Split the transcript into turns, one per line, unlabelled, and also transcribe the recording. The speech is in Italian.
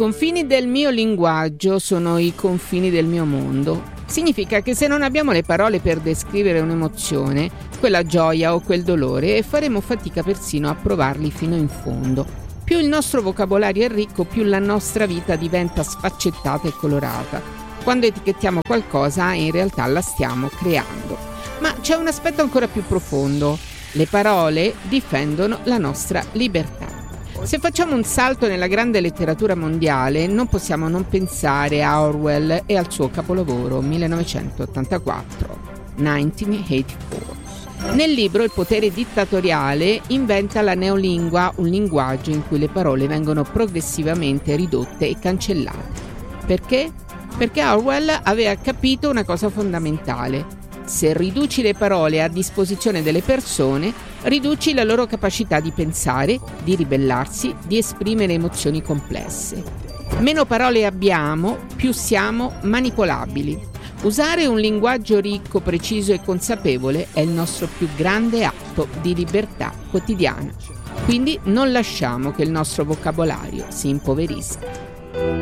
confini del mio linguaggio sono i confini del mio mondo. Significa che se non abbiamo le parole per descrivere un'emozione, quella gioia o quel dolore, faremo fatica persino a provarli fino in fondo. Più il nostro vocabolario è ricco, più la nostra vita diventa sfaccettata e colorata. Quando etichettiamo qualcosa, in realtà la stiamo creando. Ma c'è un aspetto ancora più profondo. Le parole difendono la nostra libertà. Se facciamo un salto nella grande letteratura mondiale, non possiamo non pensare a Orwell e al suo capolavoro 1984, 1984. Nel libro Il potere dittatoriale inventa la neolingua, un linguaggio in cui le parole vengono progressivamente ridotte e cancellate. Perché? Perché Orwell aveva capito una cosa fondamentale. Se riduci le parole a disposizione delle persone, riduci la loro capacità di pensare, di ribellarsi, di esprimere emozioni complesse. Meno parole abbiamo, più siamo manipolabili. Usare un linguaggio ricco, preciso e consapevole è il nostro più grande atto di libertà quotidiana. Quindi non lasciamo che il nostro vocabolario si impoverisca.